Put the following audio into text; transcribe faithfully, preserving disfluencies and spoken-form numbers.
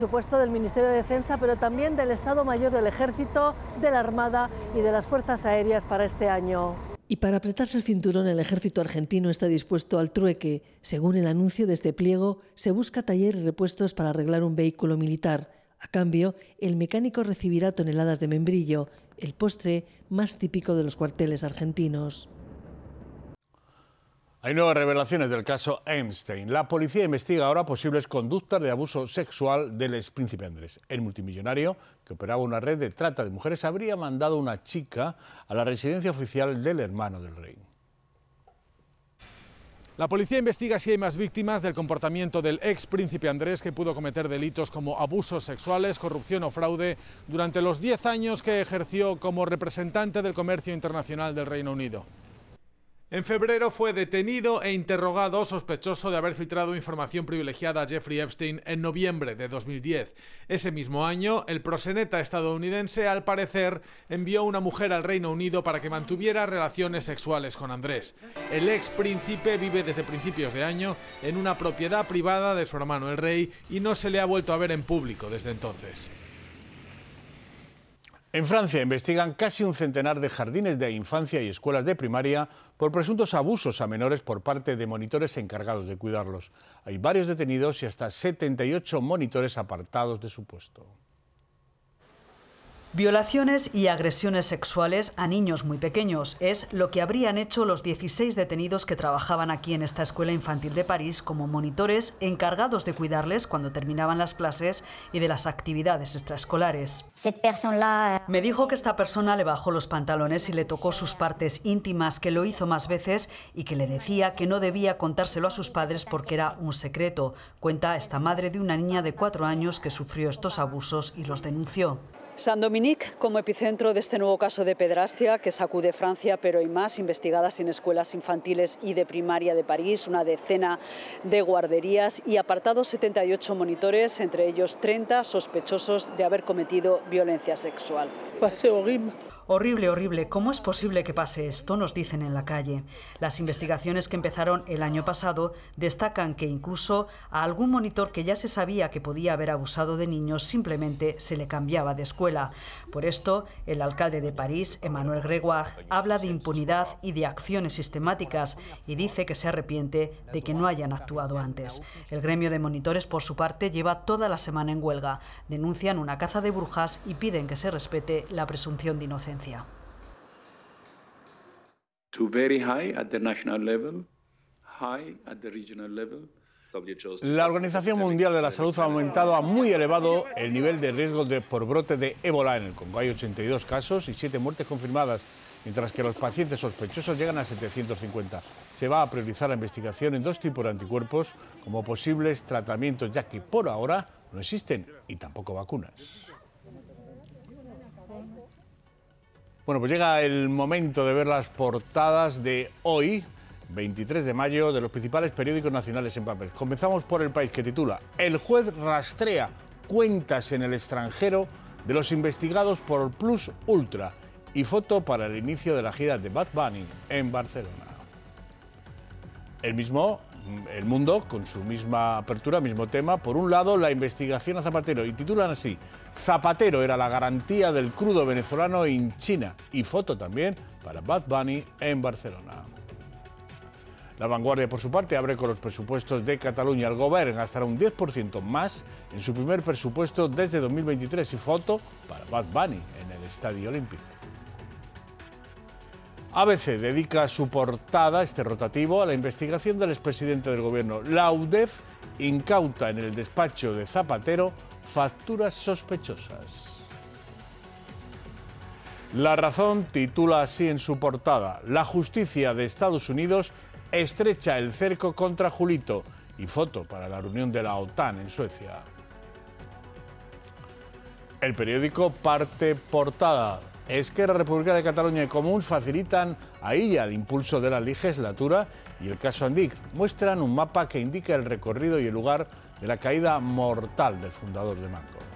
Por supuesto del Ministerio de Defensa, pero también del Estado Mayor del Ejército, de la Armada y de las Fuerzas Aéreas para este año. Y para apretarse el cinturón, el ejército argentino está dispuesto al trueque. Según el anuncio de este pliego, se busca taller y repuestos para arreglar un vehículo militar. A cambio, el mecánico recibirá toneladas de membrillo, el postre más típico de los cuarteles argentinos. Hay nuevas revelaciones del caso Epstein. La policía investiga ahora posibles conductas de abuso sexual del expríncipe Andrés. El multimillonario, que operaba una red de trata de mujeres, habría mandado una chica a la residencia oficial del hermano del rey. La policía investiga si hay más víctimas del comportamiento del ex príncipe Andrés, que pudo cometer delitos como abusos sexuales, corrupción o fraude durante los diez años que ejerció como representante del comercio internacional del Reino Unido. En febrero fue detenido e interrogado sospechoso de haber filtrado información privilegiada a Jeffrey Epstein en noviembre de dos mil diez. Ese mismo año, el proxeneta estadounidense, al parecer, envió una mujer al Reino Unido para que mantuviera relaciones sexuales con Andrés. El ex príncipe vive desde principios de año en una propiedad privada de su hermano el rey y no se le ha vuelto a ver en público desde entonces. En Francia investigan casi un centenar de jardines de infancia y escuelas de primaria por presuntos abusos a menores por parte de monitores encargados de cuidarlos. Hay varios detenidos y hasta setenta y ocho monitores apartados de su puesto. Violaciones y agresiones sexuales a niños muy pequeños es lo que habrían hecho los dieciséis detenidos que trabajaban aquí en esta escuela infantil de París como monitores encargados de cuidarles cuando terminaban las clases y de las actividades extraescolares. Me dijo que esta persona le bajó los pantalones y le tocó sus partes íntimas, que lo hizo más veces y que le decía que no debía contárselo a sus padres porque era un secreto. Cuenta esta madre de una niña de cuatro años que sufrió estos abusos y los denunció. Saint-Dominique como epicentro de este nuevo caso de pedrastia que sacude Francia, pero hay más investigadas en escuelas infantiles y de primaria de París, una decena de guarderías y apartados setenta y ocho monitores, entre ellos treinta sospechosos de haber cometido violencia sexual. Pasé horrible. Horrible, horrible. ¿Cómo es posible que pase esto?, nos dicen en la calle. Las investigaciones que empezaron el año pasado destacan que incluso a algún monitor que ya se sabía que podía haber abusado de niños simplemente se le cambiaba de escuela. Por esto, el alcalde de París, Emmanuel Grégoire, habla de impunidad y de acciones sistemáticas y dice que se arrepiente de que no hayan actuado antes. El gremio de monitores, por su parte, lleva toda la semana en huelga. Denuncian una caza de brujas y piden que se respete la presunción de inocencia. To very high at the national level, high at the regional level. La Organización Mundial de la Salud ha aumentado a muy elevado el nivel de riesgo de, por brote de ébola en el Congo. Hay ochenta y dos casos y siete muertes confirmadas, mientras que los pacientes sospechosos llegan a setecientos cincuenta. Se va a priorizar la investigación en dos tipos de anticuerpos como posibles tratamientos, ya que por ahora no existen y tampoco vacunas. Bueno, pues llega el momento de ver las portadas de hoy, veintitrés de mayo, de los principales periódicos nacionales en papel. Comenzamos por El País, que titula: El juez rastrea cuentas en el extranjero de los investigados por Plus Ultra, y foto para el inicio de la gira de Bad Bunny en Barcelona. El mismo, El Mundo, con su misma apertura, mismo tema. Por un lado, la investigación a Zapatero, y titulan así: Zapatero era la garantía del crudo venezolano en China, y foto también para Bad Bunny en Barcelona. La Vanguardia, por su parte, abre con los presupuestos de Cataluña. El Govern gastará un diez por ciento más en su primer presupuesto desde dos mil veintitrés, y foto para Bad Bunny en el Estadio Olímpico. A B C dedica su portada, este rotativo, a la investigación del expresidente del gobierno. La UDEF incauta en el despacho de Zapatero facturas sospechosas. La Razón titula así en su portada: La justicia de Estados Unidos estrecha el cerco contra Julito, y foto para la reunión de la OTAN en Suecia. El periódico parte portada: Esquerra Republicana de Cataluña y Comuns facilitan a Illa el impulso de la legislatura, y el caso Andic muestran un mapa que indica el recorrido y el lugar de la caída mortal del fundador de Manco.